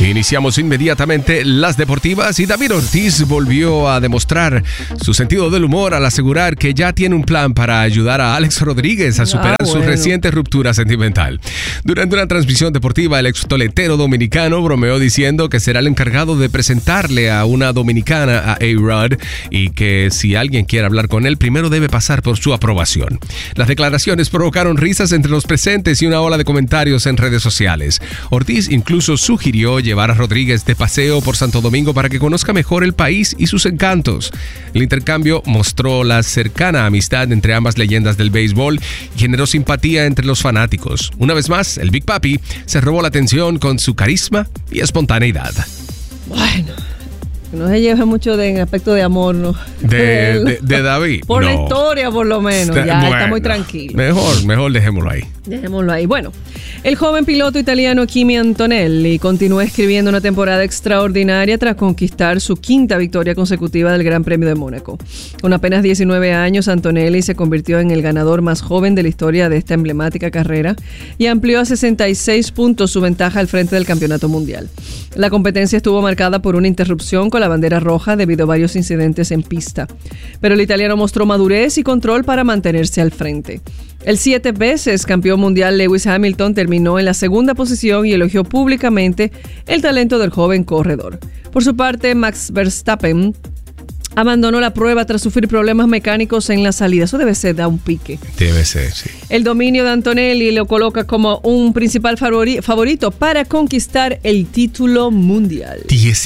Iniciamos inmediatamente las deportivas y David Ortiz volvió a demostrar su sentido del humor al asegurar que ya tiene un plan para ayudar a Alex Rodríguez a superar su reciente ruptura sentimental. Durante una transmisión deportiva, el extoletero dominicano bromeó diciendo que será el encargado de presentarle a una dominicana a A-Rod y que si alguien quiere hablar con él, primero debe pasar por su aprobación. Las declaraciones provocaron risas entre los presentes y una ola de comentarios en redes sociales. Ortiz incluso sugirió llevar a Rodríguez de paseo por Santo Domingo para que conozca mejor el país y sus encantos. El intercambio mostró la cercana amistad entre ambas leyendas del béisbol y generó simpatía entre los fanáticos. Una vez más, el Big Papi se robó la atención con su carisma y espontaneidad. Bueno, no se lleva mucho en aspecto de amor, ¿no? De David. Por la historia, por lo menos. Está muy tranquilo. Mejor dejémoslo ahí. Dejémoslo ahí. Bueno, el joven piloto italiano Kimi Antonelli continúa escribiendo una temporada extraordinaria tras conquistar su quinta victoria consecutiva del Gran Premio de Mónaco. Con apenas 19 años, Antonelli se convirtió en el ganador más joven de la historia de esta emblemática carrera y amplió a 66 puntos su ventaja al frente del campeonato mundial. La competencia estuvo marcada por una interrupción con la bandera roja debido a varios incidentes en pista, pero el italiano mostró madurez y control para mantenerse al frente. El 7 veces campeón mundial Lewis Hamilton terminó en la segunda posición y elogió públicamente el talento del joven corredor. Por su parte, Max Verstappen abandonó la prueba tras sufrir problemas mecánicos en la salida. Eso debe ser, da un pique. Debe ser, sí. El dominio de Antonelli lo coloca como un principal favorito para conquistar el título mundial.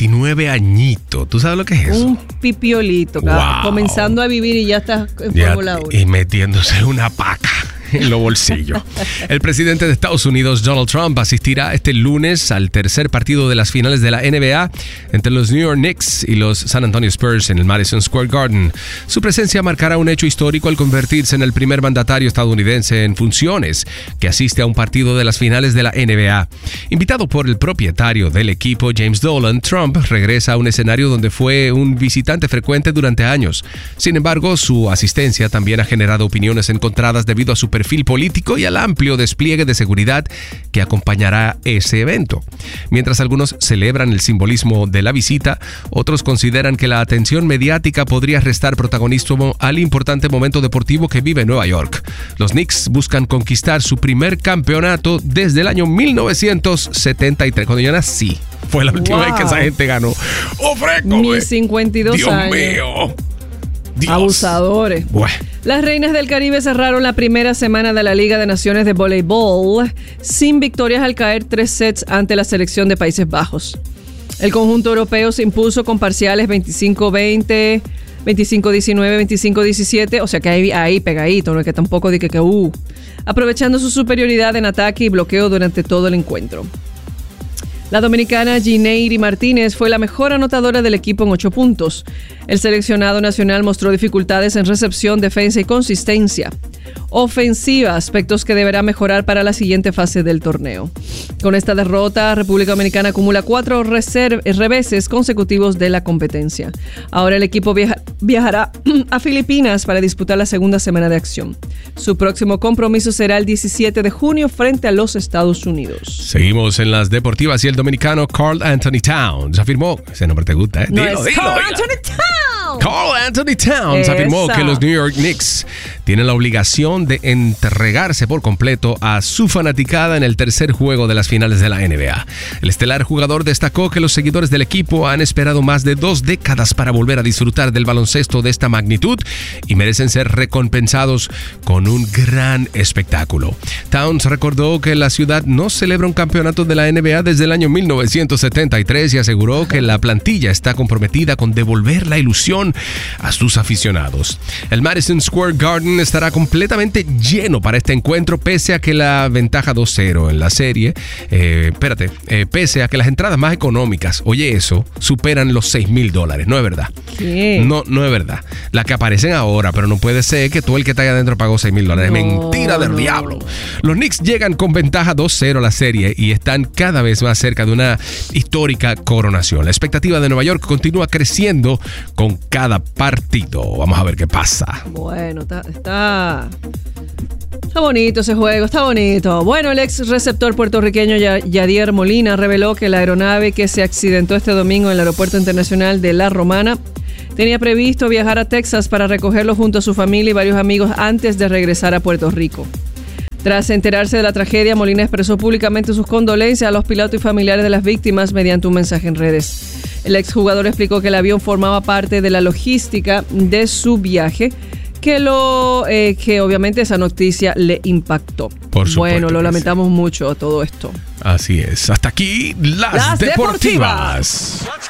19 añitos. ¿Tú sabes lo que es eso? Un pipiolito, wow. Comenzando a vivir y ya está en Fórmula 1. Y metiéndose una paca en los bolsillos. El presidente de Estados Unidos, Donald Trump, asistirá este lunes al tercer partido de las finales de la NBA entre los New York Knicks y los San Antonio Spurs en el Madison Square Garden. Su presencia marcará un hecho histórico al convertirse en el primer mandatario estadounidense en funciones que asiste a un partido de las finales de la NBA. Invitado por el propietario del equipo, James Dolan, Trump regresa a un escenario donde fue un visitante frecuente durante años. Sin embargo, su asistencia también ha generado opiniones encontradas debido a su perfil político y al amplio despliegue de seguridad que acompañará ese evento. Mientras algunos celebran el simbolismo de la visita, otros consideran que la atención mediática podría restar protagonismo al importante momento deportivo que vive Nueva York. Los Knicks buscan conquistar su primer campeonato desde el año 1973, cuando yo nací. Fue la última vez que esa gente ganó. Mis 52 Dios años. Mío. Dios. Abusadores. Bueno. Las Reinas del Caribe cerraron la primera semana de la Liga de Naciones de Voleibol sin victorias al caer 3 sets ante la selección de Países Bajos. El conjunto europeo se impuso con parciales 25-20, 25-19, 25-17, o sea que ahí pegadito, no es que tampoco dije que aprovechando su superioridad en ataque y bloqueo durante todo el encuentro. La dominicana Gineiri Martínez fue la mejor anotadora del equipo en 8 puntos. El seleccionado nacional mostró dificultades en recepción, defensa y consistencia ofensiva, aspectos que deberá mejorar para la siguiente fase del torneo. Con esta derrota, República Dominicana acumula 4 reveses consecutivos de la competencia. Ahora el equipo viajará a Filipinas para disputar la segunda semana de acción. Su próximo compromiso será el 17 de junio frente a los Estados Unidos. Seguimos en las deportivas y el dominicano Karl Anthony Towns afirmó, ese nombre te gusta, no dilo, es Karl Anthony Towns. Karl Anthony Towns afirmó que los New York Knicks tienen la obligación de entregarse por completo a su fanaticada en el tercer juego de las finales de la NBA. El estelar jugador destacó que los seguidores del equipo han esperado más de 2 décadas para volver a disfrutar del baloncesto de esta magnitud y merecen ser recompensados con un gran espectáculo. Towns recordó que la ciudad no celebra un campeonato de la NBA desde el año 1973 y aseguró que la plantilla está comprometida con devolver la ilusión a sus aficionados. El Madison Square Garden estará completamente lleno para este encuentro, pese a que la ventaja 2-0 en la serie, pese a que las entradas más económicas, oye eso, superan los $6,000. No es verdad. ¿Qué? No es verdad. Las que aparecen ahora, pero no puede ser que todo el que está ahí adentro pagó $6,000. Es mentira del diablo. Los Knicks llegan con ventaja 2-0 a la serie y están cada vez más cerca de una histórica coronación. La expectativa de Nueva York continúa creciendo con cada cada partido. Vamos a ver qué pasa. Bueno, está bonito ese juego, está bonito. Bueno, el ex receptor puertorriqueño Yadier Molina reveló que la aeronave que se accidentó este domingo en el Aeropuerto Internacional de La Romana tenía previsto viajar a Texas para recogerlo junto a su familia y varios amigos antes de regresar a Puerto Rico. Tras enterarse de la tragedia, Molina expresó públicamente sus condolencias a los pilotos y familiares de las víctimas mediante un mensaje en redes. El exjugador explicó que el avión formaba parte de la logística de su viaje, que obviamente esa noticia le impactó. Por supuesto. Bueno, lo lamentamos mucho todo esto. Así es. Hasta aquí las deportivas.